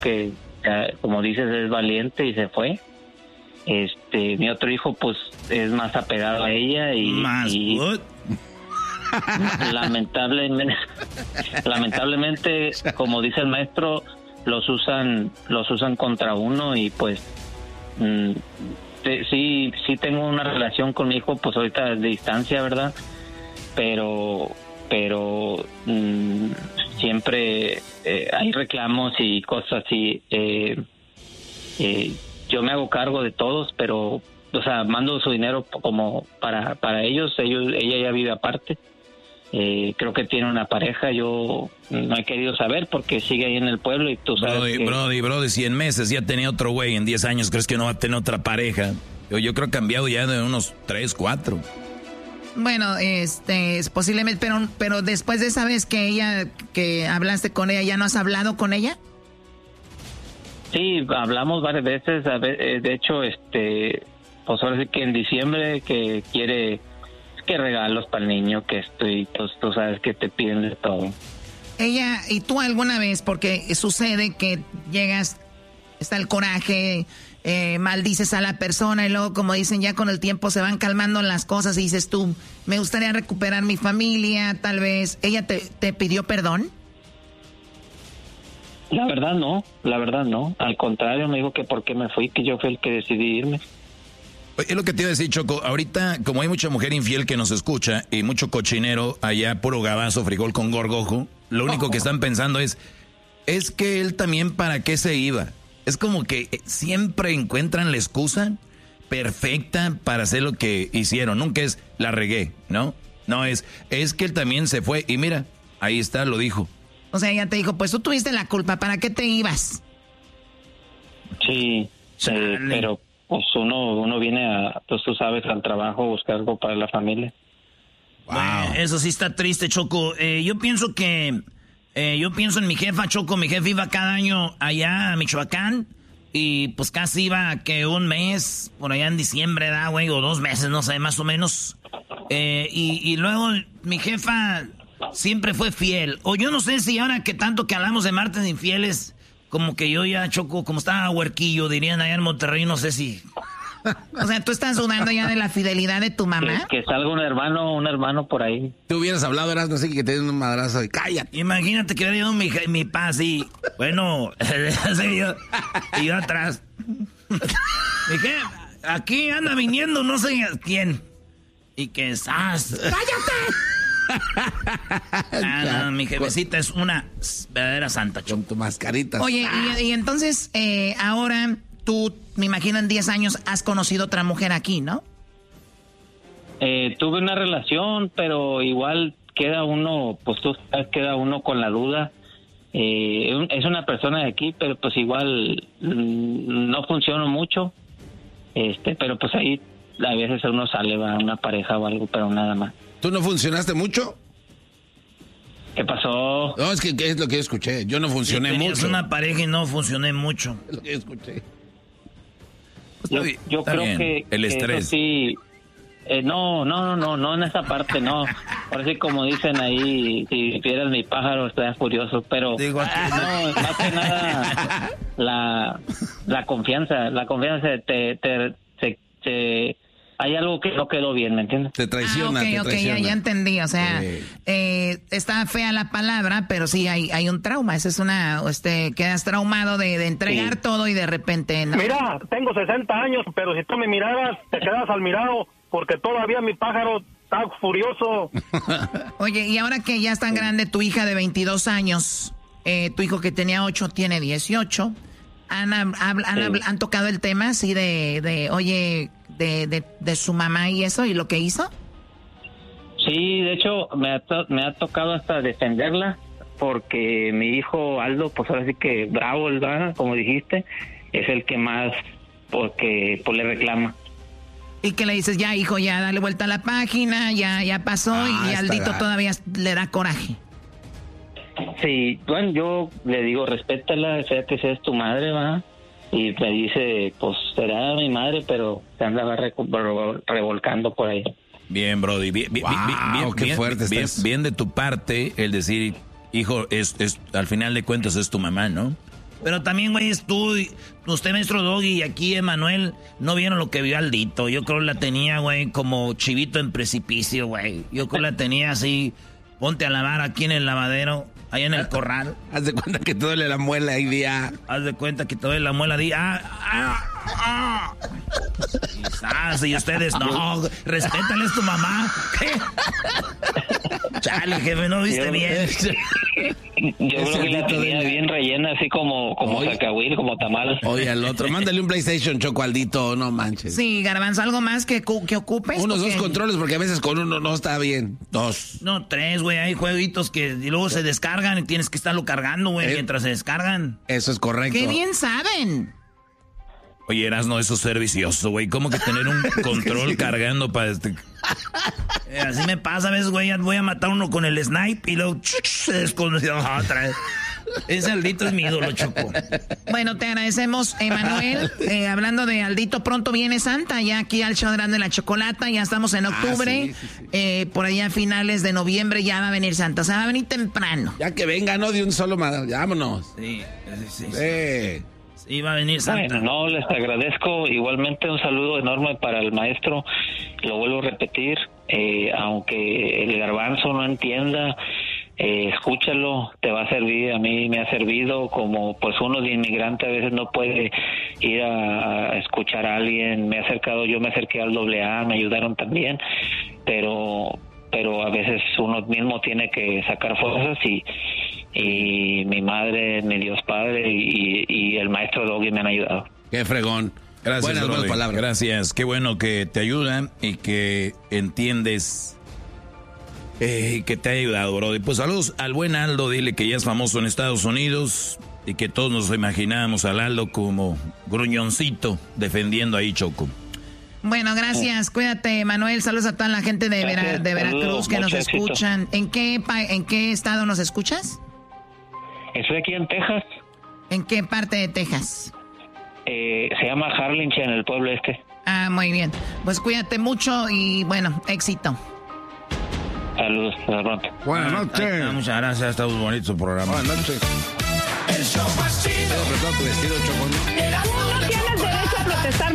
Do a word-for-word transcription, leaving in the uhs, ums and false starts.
que, como dices, es valiente y se fue. Este, mi otro hijo, pues, es más apegado a ella y... ¿Más y lamentablemente, lamentablemente, como dice el maestro, los usan, los usan contra uno y pues... Mm, te, sí, sí tengo una relación con mi hijo, pues ahorita de distancia, ¿verdad? Pero... pero mmm, siempre eh, hay reclamos y cosas así. Eh, eh, yo me hago cargo de todos, pero, o sea, mando su dinero como para para ellos. Ellos ella ya vive aparte. Eh, creo que tiene una pareja. Yo no he querido saber porque sigue ahí en el pueblo y tú sabes Brody, que... Brody, Brody, si en meses ya tenía otro güey, en diez años, ¿crees que no va a tener otra pareja? Yo, yo creo que ha cambiado ya de unos tres, cuatro. Bueno, este, es posiblemente, pero, pero después de esa vez que ella, que hablaste con ella, ¿ya no has hablado con ella? Sí, hablamos varias veces. A ver, de hecho, este, pues ahora sí que en diciembre que quiere que regalos para el niño, que estoy, pues tú sabes que te piden de todo. Ella, y tú alguna vez, porque sucede que llegas, está el coraje, eh, maldices a la persona y luego, como dicen, ya con el tiempo se van calmando las cosas y dices tú, me gustaría recuperar mi familia, tal vez. ¿Ella te, te pidió perdón? La verdad no, la verdad no. Al contrario, me dijo que por qué me fui, que yo fui el que decidí irme. Es lo que te iba a decir, Choco. Ahorita, como hay mucha mujer infiel que nos escucha y mucho cochinero allá, puro gabazo, frijol con gorgojo, lo único que están pensando es, es que él también para qué se iba. Es como que siempre encuentran la excusa perfecta para hacer lo que hicieron. Nunca es la regué, ¿no? No es, es que él también se fue. Y mira, ahí está, lo dijo. O sea, ella te dijo, pues tú tuviste la culpa, ¿para qué te ibas? Sí, eh, pero pues uno uno viene a, pues tú sabes, al trabajo, buscar algo para la familia. Wow. Bueno, eso sí está triste, Choco. Eh, yo pienso que... Eh, yo pienso en mi jefa, Choco. Mi jefa iba cada año allá a Michoacán y pues casi iba que un mes, por allá en diciembre, ¿da, güey? O dos meses, no sé, más o menos. Eh, y, y luego mi jefa siempre fue fiel. O yo no sé si ahora que tanto que hablamos de martes infieles, como que yo ya, Choco, como estaba huerquillo, dirían allá en Monterrey, no sé si... O sea, ¿tú estás dudando ya de la fidelidad de tu mamá? Que, que salga un hermano, un hermano por ahí. Tú hubieras hablado, eras, no sé, que te den un madrazo y cállate. Imagínate que hubiera ido mi, mi pa así. Bueno, así yo, y yo atrás. Dije, aquí anda viniendo no sé quién. Y que estás. ¡Cállate! Ah, no, mi jefecita es una verdadera santa, Choco. Con tu mascarita. Oye, y, y entonces, eh, ahora... Tú, me imagino, en diez años has conocido otra mujer aquí, ¿no? Eh, tuve una relación, pero igual queda uno, pues tú sabes, queda uno con la duda. Eh, es una persona de aquí, pero pues igual mmm, no funciona mucho. Este, pero pues ahí a veces uno sale, va, una pareja o algo, pero nada más. ¿Tú no funcionaste mucho? ¿Qué pasó? No, es que es lo que yo escuché. Yo no funcioné sí, mucho. una pareja y no funcioné mucho. Es lo que yo escuché. Yo, yo creo bien. que el que estrés. eso sí, eh, no, no, no, no, no en esa parte, no. Ahora sí, como dicen ahí, si vieras mi pájaro, estaría furioso, pero Digo, no, más que nada la, la confianza, la confianza te, te, te, te, hay algo que no quedó bien, ¿me entiendes? Te traiciona, ah, ok, te ok, traiciona. ya, ya entendí, o sea, sí. eh, está fea la palabra, pero sí hay, hay un trauma, esa es una, este, quedas traumado de, de entregar sí. todo y de repente, ¿no? Mira, tengo sesenta años, pero si tú me miraras, te quedas al mirado, porque todavía mi pájaro está furioso. Oye, y ahora que ya es tan grande tu hija de veintidós años, eh, tu hijo que tenía ocho tiene dieciocho, ¿han, han, han, sí. han tocado el tema así de, de oye... De, de, de su mamá y eso, y lo que hizo? Sí, de hecho, me ha, to- me ha tocado hasta defenderla, porque mi hijo Aldo, pues ahora sí que bravo, ¿verdad? Como dijiste, es el que más, porque pues le reclama. Y que le dices, ya hijo, ya dale vuelta a la página, ya, ya pasó, Ah, y Aldito está. todavía le da coraje. Sí, bueno, yo le digo, respétala, sea que seas tu madre, ¿va? Y me dice, pues será mi madre, pero se andaba reco- revolcando por ahí. Bien, Brody. Bien, bien, Wow, bien, bien, qué bien, fuerte bien, estás. bien de tu parte el decir, hijo, es, es, al final de cuentas es tu mamá, ¿no? Pero también, güey, es tú, y usted, maestro Doggy, y aquí Emanuel, no vieron lo que vio Aldito. Yo creo que la tenía, güey, como chivito en precipicio, güey. Yo creo que la tenía así, ponte a lavar aquí en el lavadero, allá en el corral. Haz de cuenta que te duele la muela ahí día. Haz de cuenta que te duele la muela día. Ah, ah, ah. Quizás, y ustedes, no, respétales tu mamá. ¿Qué? Chale, jefe, no viste yo, bien. Yo creo que la tenía bien rellena, así como, como zacahuil, como tamal. Oye, al otro, mándale un PlayStation, Choco, Aldito, no manches. Sí, Garbanzo, ¿algo más que, que ocupes? Unos porque... dos controles, porque a veces con uno no está bien. Dos. No, tres, güey, hay jueguitos que y luego se descargan y tienes que estarlo cargando, güey, eh, mientras se descargan. Eso es correcto. ¡Qué bien saben! Oye, Erasno, eso es ser vicioso, güey. ¿Cómo que tener un control cargando para este...? Eh, así me pasa a veces, güey. Voy a matar uno con el snipe y luego se desconoció otra vez. Ese Aldito es mi ídolo, Choco. Bueno, te agradecemos, Emanuel. Eh, hablando de Aldito, pronto viene Santa, ya aquí al show grande de la chocolata, ya estamos en octubre. Ah, sí, sí, sí. Eh, por allá a finales de noviembre ya va a venir Santa, o sea, va a venir temprano. Ya que venga, no de un solo madre, vámonos. Sí, sí, sí. sí. sí. Sí, va a venir Santa. Bueno, no, les agradezco. Igualmente un saludo enorme para el maestro. Lo vuelvo a repetir, eh, aunque el Garbanzo no entienda, eh, escúchalo, te va a servir. A mí me ha servido, como pues uno de inmigrante a veces no puede ir a, a escuchar a alguien. Me he acercado, yo me acerqué al doble A, me ayudaron también, pero pero a veces uno mismo tiene que sacar fuerzas y y mi madre, mi Dios Padre y, y el maestro Doggy me han ayudado. Qué fregón. Gracias, buenas, buenas palabras. Gracias, qué bueno que te ayudan y que entiendes eh, que te ha ayudado, bro. Pues saludos al buen Aldo, dile que ya es famoso en Estados Unidos y que todos nos imaginábamos al Aldo como gruñoncito defendiendo ahí, Choco. Bueno, gracias, cuídate, Manuel. Saludos a toda la gente de, Vera, de Veracruz. Saludos, que nos éxito. Escuchan. ¿En qué, ¿En qué estado nos escuchas? Estoy aquí en Texas. ¿En qué parte de Texas? Eh, se llama Harlingen, en el pueblo este. Ah, muy bien. Pues cuídate mucho y, bueno, éxito. Saludos, hasta pronto. Buenas noches. Ah, muchas gracias, está muy bonito su programa. Buenas noches. El show más chido. Tu vestido, Choco. Tú no tienes derecho a protestar.